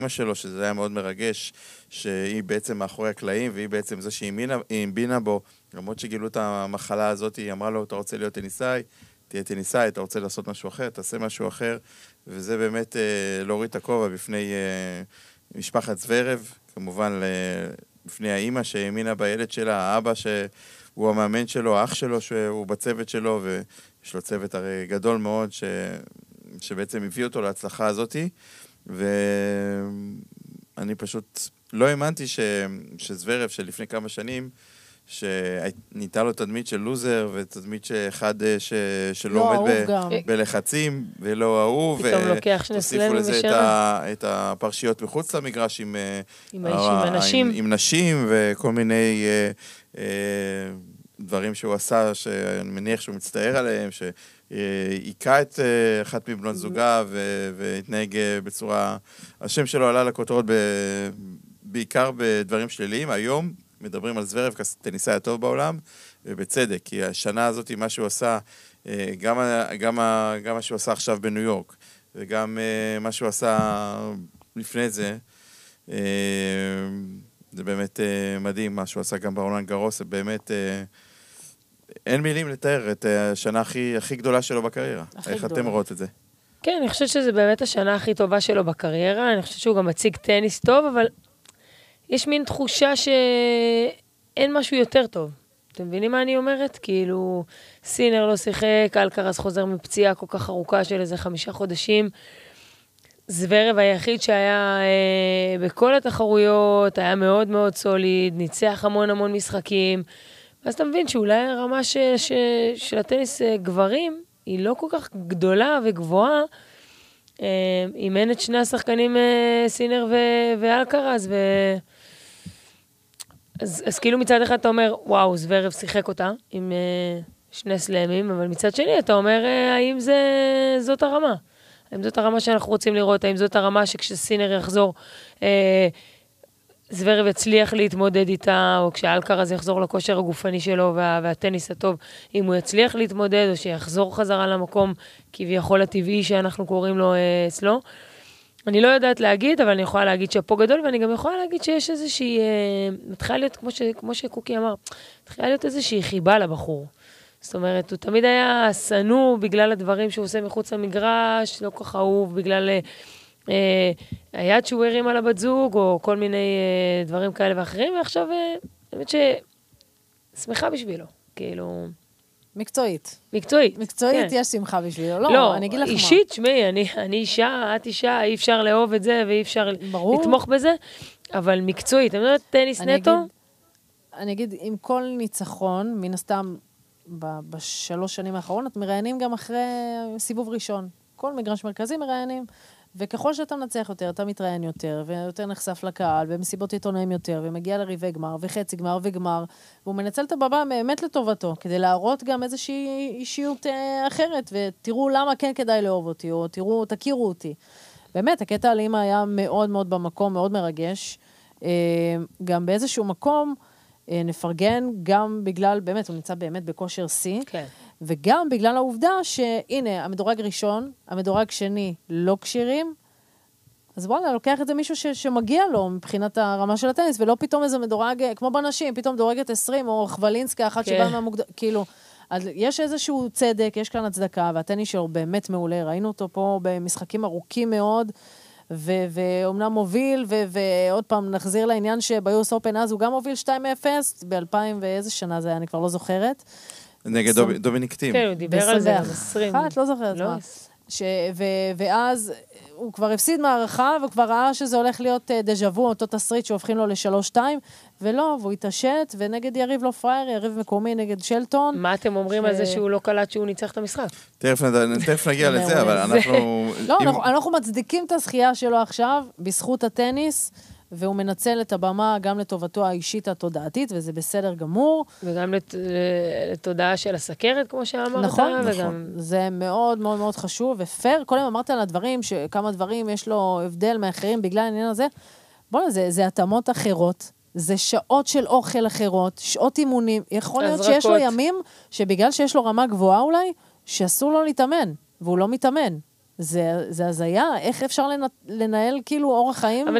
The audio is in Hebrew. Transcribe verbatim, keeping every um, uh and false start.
אמא שלו, שזה היה מאוד מרגש, שהיא בעצם מאחורי הקלעים, והיא בעצם זה שהיא המבינה בו, למרות שגילו את המחלה הזאת, היא אמרה לו, אתה רוצה להיות טניסאי, תהיה טניסאי, אתה רוצה לעשות משהו אחר, תעשה משהו אחר, וזה באמת אה, להוריד את הכובע בפני אה, משפחת זוורב, כמובן בפני האמא שהאמינה בילד שלה, האבא שהוא המאמן שלו, האח שלו שהוא בצוות שלו, ויש לו צוות הרי גדול מאוד ש... שבעצם הביא אותו להצלחה הזאת, ואני פשוט לא האמנתי ש... שזוורב שלפני כמה שנים, שניתה לו תדמית של לוזר, ותדמית שאחד ש... שלא לא עומד ב... גם. בלחצים, ולא אהוב, פתאום לוקח שני סלמים לזה את, ה... את הפרשיות מחוץ למגרש עם, עם, ה... עם הנשים. עם, עם נשים, וכל מיני אה, אה, דברים שהוא עשה, שאני מניח שהוא מצטער עליהם, שהיכה את אה, אחת מבנות זוגה, ו... והתנהג בצורה... השם שלו עלה לכותרות ב... בעיקר בדברים שליליים. היום מדברים על זוורב כטניסאי הטוב בעולם, ובצדק, כי השנה הזאת, מה שהוא עשה, גם, גם, גם מה שהוא עשה עכשיו בניו יורק, וגם מה שהוא עשה לפני זה, זה באמת מדהים, מה שהוא עשה גם ברולנד גארוס, זה באמת, אין מילים לתאר את השנה הכי, הכי גדולה שלו בקריירה. איך אתם רואות את זה? כן, אני חושבת שזה באמת השנה הכי טובה שלו בקריירה, אני חושבת שהוא גם מציג טניס טוב, אבל יש מין תחושה שאין משהו יותר טוב. אתם מבינים מה אני אומרת? כאילו, סינר לא שיחק, אלקרז חוזר מפציעה כל כך ארוכה של איזה חמישה חודשים. זוורב היחיד שהיה אה, בכל התחרויות, היה מאוד מאוד סוליד, ניצח המון המון משחקים. ואז אתה מבין שאולי הרמה ש, ש, של הטניס גברים היא לא כל כך גדולה וגבוהה, אה, אימן את שני השחקנים אה, סינר ו- ואלקרז, ו... אז, אז כאילו מצד אחד אתה אומר, וואו, זוורב שיחק אותה עם uh, שני סלמים, אבל מצד שני אתה אומר, uh, האם זה, זאת הרמה? האם זאת הרמה שאנחנו רוצים לראות? האם זאת הרמה שכשסינר יחזור, uh, זוורב יצליח להתמודד איתה, או כשאלקרז יחזור לכושר הגופני שלו וה, והטניס הטוב, אם הוא יצליח להתמודד, או שיחזור חזרה למקום כביכול הטבעי שאנחנו קוראים לו uh, אצלו. אני לא יודעת להגיד, אבל אני יכולה להגיד שהפה גדול, ואני גם יכולה להגיד שיש איזושהי, אה, מתחילה להיות, כמו, ש, כמו שקוקי אמר, מתחילה להיות איזושהי חיבה לבחור. זאת אומרת, הוא תמיד היה סנוע בגלל הדברים שהוא עושה מחוץ למגרש, לא כל כך אהוב, בגלל אה, אה, היד שהוא הרים על הבת זוג, או כל מיני אה, דברים כאלה ואחרים, ועכשיו, אה, באמת ששמחה בשבילו, כאילו... מקצועית. מקצועית. מקצועית כן. יש שמחה בשבילו. לא, לא, אני אגיד לך מה. אישית, שמי, אני, אני אישה, את אישה, אי אפשר לאהוב את זה, ואי אפשר ברור. לתמוך בזה, אבל מקצועית, אני אומרת, טניס אני נטו? אגיד, אני אגיד, עם כל ניצחון, מן הסתם, ב- בשלוש שנים האחרונות, מראיינים גם אחרי סיבוב ראשון. כל מגרש מרכזי מראיינים, וככל שאתה מנצח יותר, אתה מתראיין יותר, ויותר נחשף לקהל, ומסיבות עיתונאים יותר, ומגיע לריבי גמר, וחצי גמר וגמר, והוא מנצל את הבמה באמת לטובתו, כדי להראות גם איזושהי אישיות אה, אחרת, ותראו למה כן כדאי לאהוב אותי, או תראו, תכירו אותי. באמת, הקטע על אמא היה מאוד מאוד במקום, מאוד מרגש. אה, גם באיזשהו מקום, אה, נפרגן, גם בגלל, באמת, הוא נמצא באמת בכושר C, כן. וגם בגלל העובדה שהנה, המדורג ראשון, המדורג שני לא קשירים, אז וואלה, לוקח את זה מישהו ש- שמגיע לו מבחינת הרמה של הטניס, ולא פתאום איזה מדורג, כמו בנשים, פתאום מדורגת עשרים, או חבלינסקה, אחת שבאה מהמוקדם, כאילו, אז יש איזשהו צדק, יש כאן הצדקה, והטניס שלו באמת מעולה, ראינו אותו פה במשחקים ארוכים מאוד, ו- ואומנם מוביל, ו- ועוד פעם נחזיר לעניין שביוס אופן אז הוא גם מוביל שתיים אפס, ב-אלפיים ואיזה שנה זה היה, אני כבר לא זוכרת, נגד דומיניק טים. כן, הוא דיבר על זה, עשרים. אחת, לא זוכרת מה. ש... ו... ואז הוא כבר הפסיד מערכה, וכבר ראה שזה הולך להיות דז'אבו, אותו תסריט שהופכים לו לשלוש שתיים, ולא, והוא התעשת, ונגד יריב לא פרייר, יריב מקומי נגד שלטון. מה אתם אומרים ש... על זה שהוא לא קלט שהוא ניצח את המשחק? תכף נגיע לזה, אבל אנחנו... לא, אנחנו, אנחנו מצדיקים את הזכייה שלו עכשיו, בזכות הטניס, והוא מנצל את הבמה גם לטובתו האישית התודעתית, וזה בסדר גמור. וגם לת... לתודעה של הסכרת, כמו שאמרת. נכון, וגם... נכון. זה מאוד מאוד מאוד חשוב, ופייר, קודם אמרת על הדברים, שכמה דברים יש לו הבדל מאחרים בגלל העניין הזה. בואו, זה, זה התאמות אחרות, זה שעות של אוכל אחרות, שעות אימונים. יכול להיות שיש לו ימים, שבגלל שיש לו רמה גבוהה אולי, שאסור לו להתאמן, והוא לא מתאמן. זה, זה הזיה, איך אפשר לנ... לנהל כאילו אורח חיים? אבל